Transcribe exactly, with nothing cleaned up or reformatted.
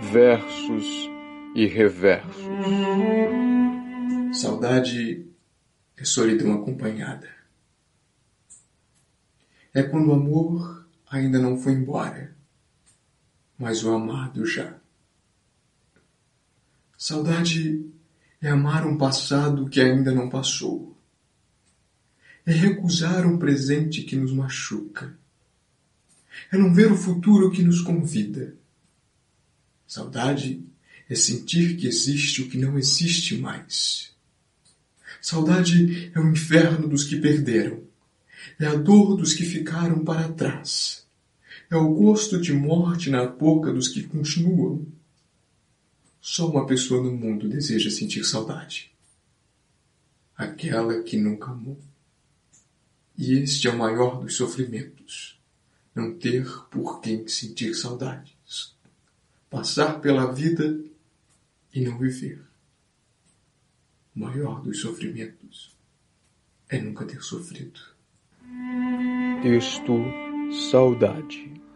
versos e reversos. Saudade é solidão acompanhada. É quando o amor ainda não foi embora, mas o amado já. Saudade é amar um passado que ainda não passou. É recusar um presente que nos machuca. É não ver o futuro que nos convida. Saudade é sentir que existe o que não existe mais. Saudade é o inferno dos que perderam. É a dor dos que ficaram para trás. É o gosto de morte na boca dos que continuam. Só uma pessoa no mundo deseja sentir saudade. Aquela que nunca amou. E este é o maior dos sofrimentos. Não ter por quem sentir saudades. Passar pela vida e não viver. O maior dos sofrimentos é nunca ter sofrido. Texto Saudade.